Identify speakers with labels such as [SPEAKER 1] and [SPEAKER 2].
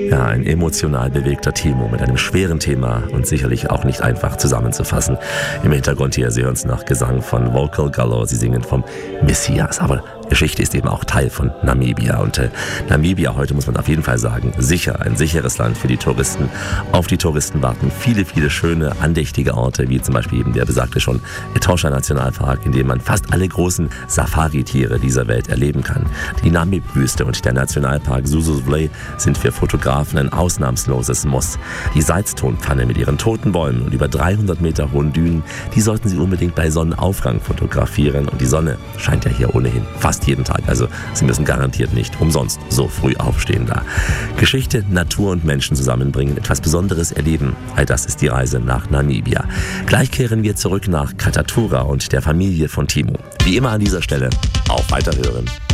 [SPEAKER 1] Ja, ein emotional bewegter Timo mit einem schweren Thema und sicherlich auch nicht einfach zusammenzufassen. Im Hintergrund hier, Sie hören es nach Gesang von Vocal Gallo, sie singen vom Messias, aber Geschichte ist eben auch Teil von Namibia und Namibia heute, muss man auf jeden Fall sagen, sicher, ein sicheres Land für die Touristen. Auf die Touristen warten viele, viele schöne, andächtige Orte, wie zum Beispiel eben der besagte schon Etosha Nationalpark, in dem man fast alle großen Safari-Tiere dieser Welt erleben kann. Die Namib-Wüste und der Nationalpark Sossusvlei sind für Fotografen ein ausnahmsloses Muss. Die Salztonpfanne mit ihren toten Bäumen und über 300 Meter hohen Dünen, die sollten Sie unbedingt bei Sonnenaufgang fotografieren und die Sonne scheint ja hier ohnehin fast jeden Tag, also Sie müssen garantiert nicht umsonst so früh aufstehen da. Geschichte, Natur und Menschen zusammenbringen, etwas Besonderes erleben, all das ist die Reise nach Namibia. Gleich kehren wir zurück nach Katatura und der Familie von Timo. Wie immer an dieser Stelle, auf Weiterhören.